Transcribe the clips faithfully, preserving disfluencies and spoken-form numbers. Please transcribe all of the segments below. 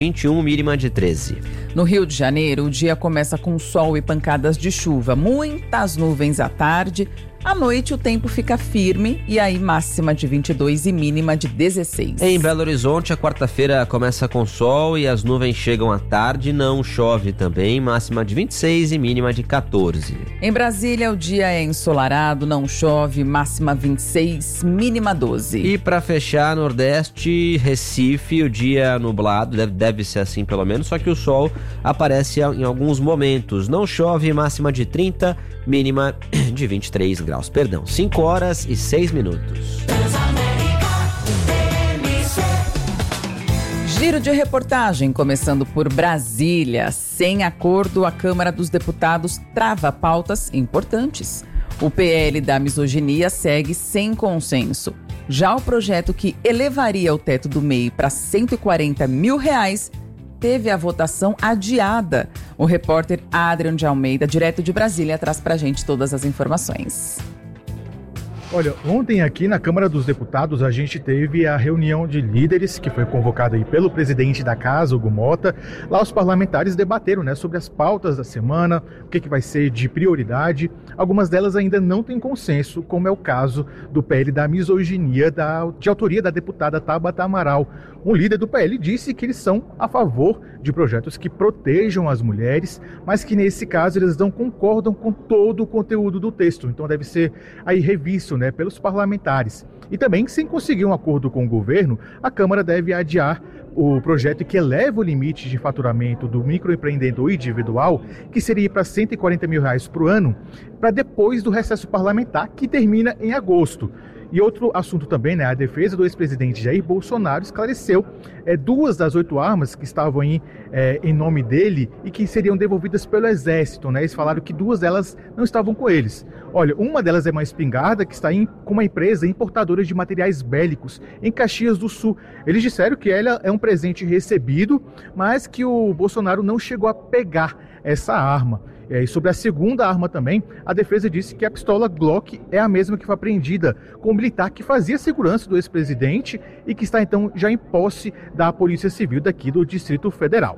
vinte e um, mínima de treze. No Rio de Janeiro, o dia começa com sol e pancadas de chuva, muitas nuvens à tarde. À noite o tempo fica firme e aí máxima de vinte e dois e mínima de dezesseis. Em Belo Horizonte, a quarta-feira começa com sol e as nuvens chegam à tarde, não chove também, máxima de vinte e seis e mínima de quatorze. Em Brasília, o dia é ensolarado, não chove, máxima vinte e seis, mínima doze. E para fechar, Nordeste, Recife, o dia nublado, deve, deve ser assim pelo menos, só que o sol aparece em alguns momentos. Não chove, máxima de trinta, mínima de vinte e três graus. Perdão, cinco horas e seis minutos. Giro de reportagem, começando por Brasília. Sem acordo, a Câmara dos Deputados trava pautas importantes. O P L da misoginia segue sem consenso. Já o projeto que elevaria o teto do M E I para cento e quarenta mil reais teve a votação adiada. O repórter Adrian de Almeida, direto de Brasília, traz pra gente todas as informações. Olha, ontem aqui na Câmara dos Deputados a gente teve a reunião de líderes que foi convocada aí pelo presidente da casa, Hugo Mota. Lá os parlamentares debateram, né, sobre as pautas da semana, o que, que vai ser de prioridade. Algumas delas ainda não têm consenso, como é o caso do P L da misoginia, da, de autoria da deputada Tabata Amaral. Um líder do P L disse que eles são a favor de projetos que protejam as mulheres, mas que nesse caso eles não concordam com todo o conteúdo do texto. Então deve ser aí revisto, né, pelos parlamentares. E também, sem conseguir um acordo com o governo, a Câmara deve adiar o projeto que eleva o limite de faturamento do microempreendedor individual, que seria para cento e quarenta mil reais por ano, para depois do recesso parlamentar, que termina em agosto. E outro assunto também, né, a defesa do ex-presidente Jair Bolsonaro esclareceu é, duas das oito armas que estavam em, é, em nome dele e que seriam devolvidas pelo Exército, né? Eles falaram que duas delas não estavam com eles. Olha, uma delas é uma espingarda que está em, com uma empresa importadora de materiais bélicos em Caxias do Sul. Eles disseram que ela é um presente recebido, mas que o Bolsonaro não chegou a pegar essa arma. E sobre a segunda arma também, a defesa disse que a pistola Glock é a mesma que foi apreendida com o militar que fazia segurança do ex-presidente e que está então já em posse da Polícia Civil daqui do Distrito Federal.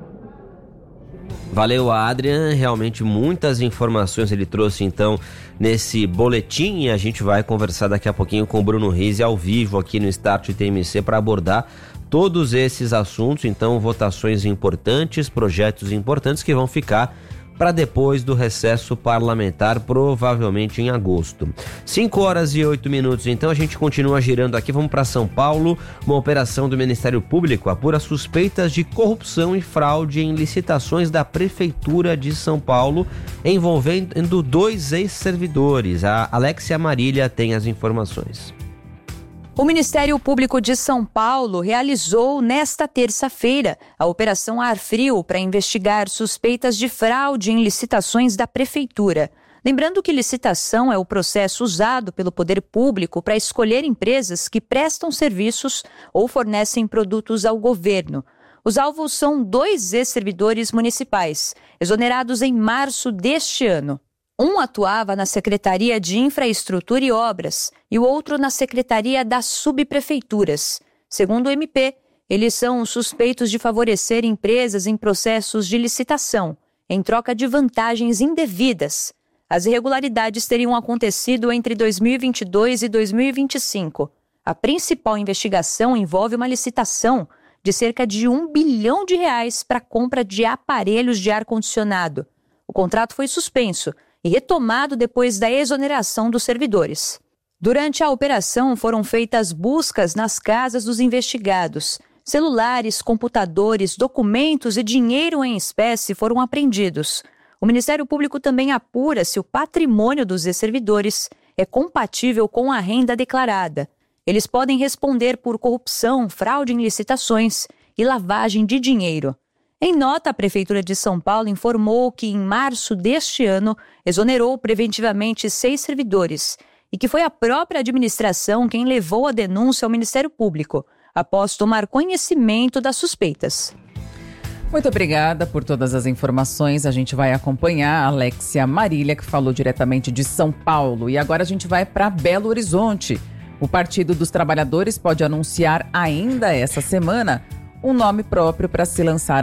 Valeu, Adrian, realmente muitas informações ele trouxe então nesse boletim e a gente vai conversar daqui a pouquinho com o Bruno Reis ao vivo aqui no Start T M C para abordar todos esses assuntos, então votações importantes, projetos importantes que vão ficar para depois do recesso parlamentar, provavelmente em agosto. cinco horas e oito minutos, então a gente continua girando aqui, vamos para São Paulo. Uma operação do Ministério Público apura suspeitas de corrupção e fraude em licitações da Prefeitura de São Paulo, envolvendo dois ex-servidores. A Alexia Marília tem as informações. O Ministério Público de São Paulo realizou nesta terça-feira a Operação Ar Frio para investigar suspeitas de fraude em licitações da Prefeitura. Lembrando que licitação é o processo usado pelo poder público para escolher empresas que prestam serviços ou fornecem produtos ao governo. Os alvos são dois ex-servidores municipais, exonerados em março deste ano. Um atuava na Secretaria de Infraestrutura e Obras e o outro na Secretaria das Subprefeituras. Segundo o M P, eles são suspeitos de favorecer empresas em processos de licitação, em troca de vantagens indevidas. As irregularidades teriam acontecido entre dois mil e vinte e dois e dois mil e vinte e cinco. A principal investigação envolve uma licitação de cerca de um bilhão de reais para a compra de aparelhos de ar-condicionado. O contrato foi suspenso e retomado depois da exoneração dos servidores. Durante a operação foram feitas buscas nas casas dos investigados. Celulares, computadores, documentos e dinheiro em espécie foram apreendidos. O Ministério Público também apura se o patrimônio dos ex-servidores é compatível com a renda declarada. Eles podem responder por corrupção, fraude em licitações e lavagem de dinheiro. Em nota, a Prefeitura de São Paulo informou que, em março deste ano, exonerou preventivamente seis servidores e que foi a própria administração quem levou a denúncia ao Ministério Público, após tomar conhecimento das suspeitas. Muito obrigada por todas as informações. A gente vai acompanhar a Alexia Marília, que falou diretamente de São Paulo. E agora a gente vai para Belo Horizonte. O Partido dos Trabalhadores pode anunciar ainda essa semana um nome próprio para se lançar